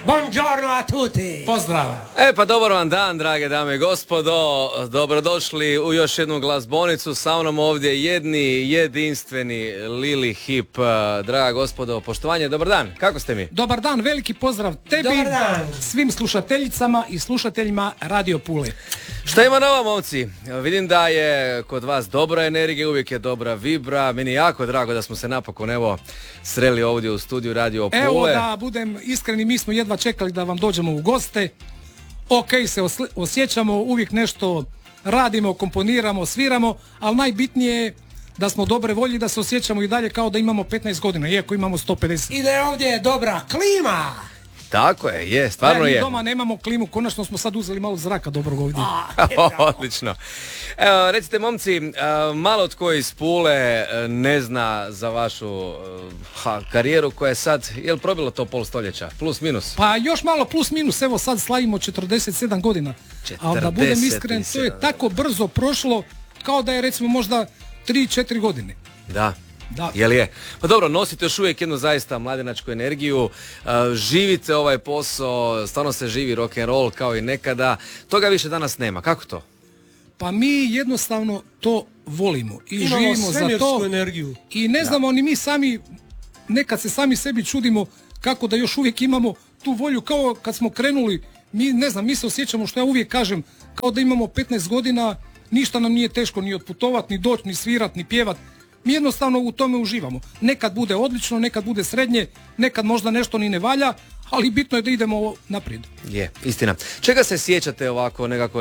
Buongiorno a tutti. Pozdrav. Pa dobar vam dan, drage dame i gospodo. Dobrodošli u još jednu glazbonicu. Sa mnom ovdje jedinstveni Lili Hip. Draga gospodo, poštovanje, dobar dan. Kako ste mi? Dobar dan, veliki pozdrav tebi, Dobar dan. svim slušateljicama i slušateljima Radio Pule. Šta ima nova, momci? Vidim da je kod vas dobra energija, uvijek je dobra vibra. Meni je jako drago da smo se napokon sreli ovdje u studiju Radio Pule. Evo da budem iskreni, mi smo jedva čekali da vam dođemo u goste. Ok, se osjećamo, uvijek nešto radimo, komponiramo, sviramo, ali najbitnije je da smo dobre volje, da se osjećamo i dalje kao da imamo 15 godina, iako imamo 150. I da je ovdje dobra klima. Tako je, stvarno mi je. doma nemamo klimu, konačno smo sad uzeli malo zraka dobrog ovdje. Odlično. Evo, recite momci, malo tko iz Pule ne zna za vašu karijeru koja je sad, jel probilo to pol stoljeća, plus minus? Pa još malo plus minus, evo sad slavimo 47 godina. Ali da budem iskren, to je tako brzo prošlo kao da je recimo možda 3-4 godine. Da. Da. Jel je? Pa dobro, nosite još uvijek jednu zaista mladenačku energiju, živite ovaj posao, stvarno se živi rock and roll kao i nekada, toga više danas nema, kako to? Pa mi jednostavno to volimo i Imamo živimo za to energiju. i ne znamo ni mi sami, nekad se sami sebi čudimo kako da još uvijek imamo tu volju kao kad smo krenuli, mi se osjećamo, što ja uvijek kažem, kao da imamo 15 godina, ništa nam nije teško ni otputovat, ni doći, ni svirat, ni pjevat. Mi jednostavno u tome uživamo. Nekad bude odlično, nekad bude srednje, nekad možda nešto ni ne valja, ali bitno je da idemo naprijed. Je, istina. Čega se sjećate ovako nekako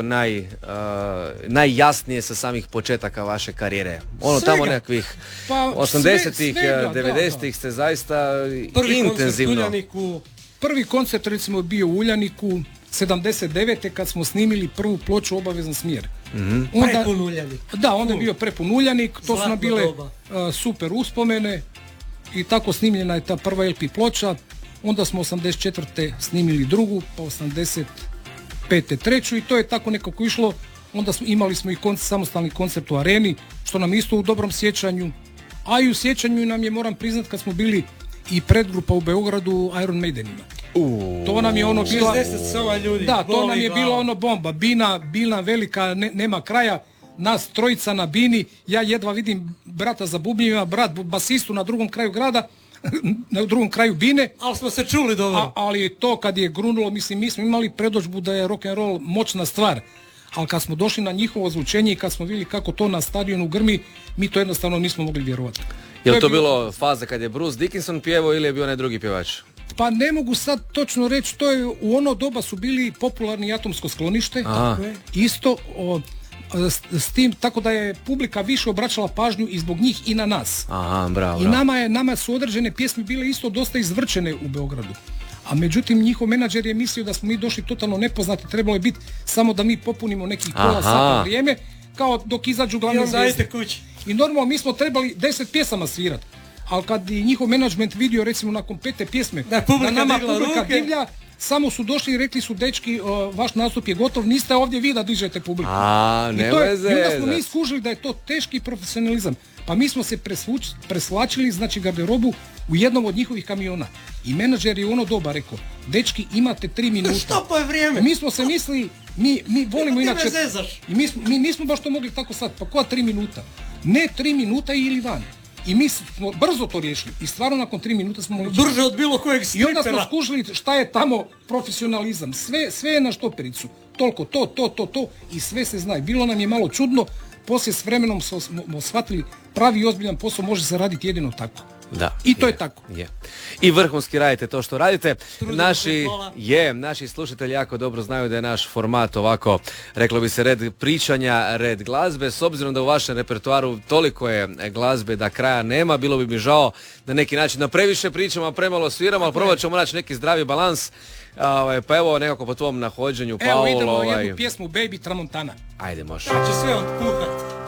najjasnije sa samih početaka vaše karijere? Tamo nekakvih 80-ih, 90-ih ste zaista intenzivno. Prvi koncert recimo je bio u Uljaniku 79. kad smo snimili prvu ploču Obavezan smjer. Prepun Uljanik. Da, onda je bio prepun Uljanik, to su nam bile super uspomene i tako snimljena je ta prva LP ploča. Onda smo 84. snimili drugu, pa 85. treću i to je tako nekako išlo. Onda imali smo i samostalni koncert u Areni, što nam isto u dobrom sjećanju. A i u sjećanju nam je, moram priznat, kad smo bili i predgrupa u Beogradu Iron Maidenima. To nam je ono bila... 60 sova ljudi. Da, to nam je bila ono bomba. Bina velika, nema kraja. Nas trojica na bini, ja jedva vidim brata za bubnjevima, brat basistu na drugom kraju grada, na drugom kraju bine. Ali smo se čuli dobro. Ali to kad je grunulo, mislim, mi smo imali predodžbu da je rock and roll moćna stvar. Ali kad smo došli na njihovo zvučenje i kad smo vidjeli kako to na stadionu grmi, mi to jednostavno nismo mogli vjerovati. Je li to bilo faza kad je Bruce Dickinson pjevao ili je bio onaj drugi pjevač? Pa ne mogu sad točno reći, to je u ono doba su bili popularni Atomsko sklonište, isto s tim, tako da je publika više obraćala pažnju i zbog njih i na nas. Aha, bravo. I nama su određene pjesme bile isto dosta izvrčene u Beogradu. A međutim njihov menadžer je mislio da smo mi došli totalno nepoznati, trebalo je biti samo da mi popunimo nekih pola sata vrijeme, kao dok izađu glavne zvijezde. I normalno mi smo trebali 10 pjesama svirati. Ali kad je njihov menadžment vidio recimo nakon 5. pjesme da nama publika divlja, samo su došli i rekli su, dečki, vaš nastup je gotov, niste ovdje vi da dižete publiku. I onda smo mi skužili da je to teški profesionalizam. Pa mi smo se preslačili, znači garderobu, u jednom od njihovih kamiona. I menadžer je u ono doba rekao, dečki, imate 3 minuta. Što je vrijeme? Mi smo se mislili, mi volimo inače... I mi nismo baš to mogli tako sad, pa koja 3 minuta? Ne, 3 minuta ili van. I mi smo brzo to riješili i stvarno nakon 3 minuta smo mogli... Brže od bilo kojeg stripera. I onda smo skužili šta je tamo profesionalizam. Sve je na štopericu. Toliko, to i sve se zna. Bilo nam je malo čudno, poslije s vremenom smo shvatili pravi i ozbiljan posao može se raditi jedino tako. Da. I to je tako. Je. I vrhunski radite to što radite. Naši slušatelji jako dobro znaju da je naš format ovako, reklo bi se, red pričanja, red glazbe. S obzirom da u vašem repertoaru toliko je glazbe da kraja nema, bilo bi mi žao na neki način da previše pričamo, a premalo sviramo, ali probat ćemo naći neki zdravi balans. Pa evo nekako po tvom nahođenju, Paolo. Evo idemo jednu pjesmu Baby Tramontana. Ajde, može. Da će sve otpuhat.